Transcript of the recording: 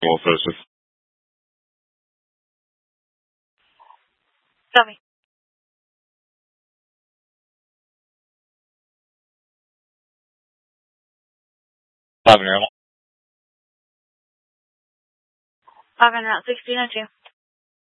Well, Associates. Tell me. Live in Airline. Live in Route 1602.